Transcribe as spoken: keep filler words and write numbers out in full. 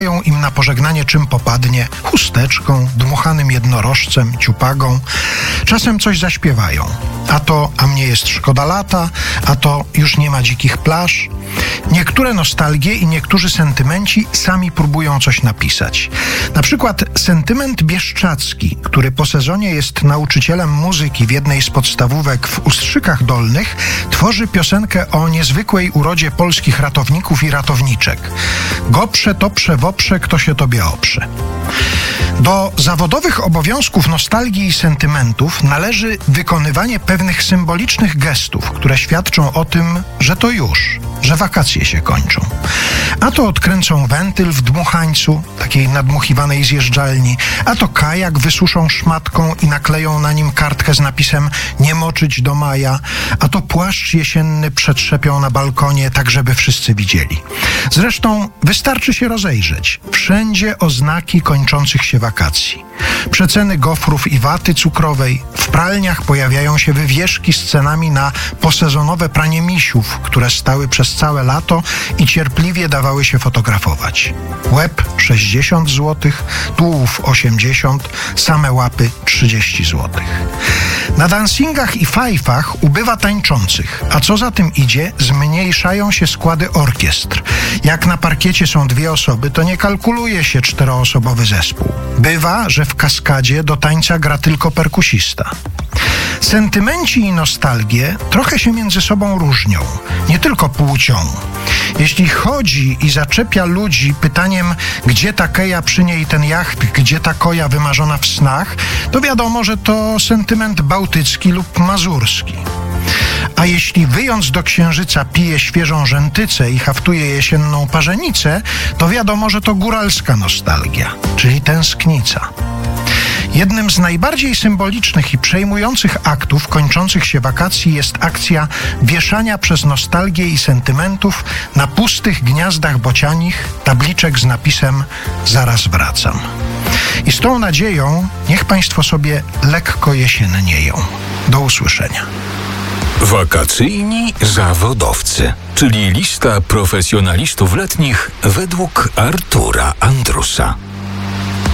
im na pożegnanie czym popadnie, chusteczką, dmuchanym jednorożcem, ciupagą. Czasem coś zaśpiewają. A to a mnie jest szkoda lata, a to już nie ma dzikich plaż. Niektóre nostalgie i niektórzy sentymenci sami próbują coś napisać. Na przykład sentyment bieszczacki, który po sezonie jest nauczycielem muzyki w jednej z podstawówek w Ustrzykach Dolnych, tworzy piosenkę o niezwykłej urodzie polskich ratowników i ratowniczek. Goprze, toprze, woprze, kto się tobie oprze. Do zawodowych obowiązków nostalgii i sentymentów należy wykonywanie pewnych symbolicznych gestów, które świadczą o tym, że to już, że wakacje się kończą. A to odkręcą wentyl w dmuchańcu, takiej nadmuchiwanej zjeżdżalni, a to kajak wysuszą szmatką i nakleją na nim kartkę z napisem „Nie moczyć do maja”, a to płaszcz jesienny przetrzepią na balkonie, tak żeby wszyscy widzieli. Zresztą wystarczy się rozejrzeć. Wszędzie oznaki kończących się wakacji. Przeceny gofrów i waty cukrowej. W pralniach pojawiają się wywieszki z cenami na posezonowe pranie misiów, które stały przez całe lato i cierpliwie dawały się fotografować. Łeb sześćdziesiąt złotych, tułów osiemdziesiąt, same łapy trzydzieści złotych. Na dancingach i fajfach ubywa tańczących, a co za tym idzie, zmniejszają się składy orkiestr. Jak na parkiecie są dwie osoby, to nie kalkuluje się czteroosobowy zespół. Bywa, że w kaskadzie do tańca gra tylko perkusista. Sentymenci i nostalgie trochę się między sobą różnią, nie tylko płcią. Jeśli chodzi i zaczepia ludzi pytaniem, gdzie ta keja przy niej ten jacht, gdzie ta koja wymarzona w snach, to wiadomo, że to sentyment bałtycki lub mazurski. A jeśli wyjąc do księżyca pije świeżą rzętycę i haftuje jesienną parzenicę, to wiadomo, że to góralska nostalgia, czyli tęsknica. Jednym z najbardziej symbolicznych i przejmujących aktów kończących się wakacji jest akcja wieszania przez nostalgię i sentymentów na pustych gniazdach bocianich tabliczek z napisem „Zaraz wracam”. I z tą nadzieją niech Państwo sobie lekko jesiennieją. Do usłyszenia. Wakacyjni zawodowcy, czyli lista profesjonalistów letnich według Artura Andrusa.